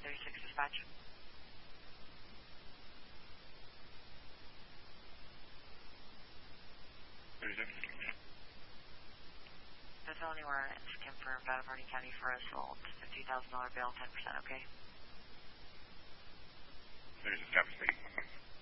36 dispatch. 36. The felony warrant confirmed out of Harding County for assault. $50,000 bail, 10%, okay? 36, copy, state.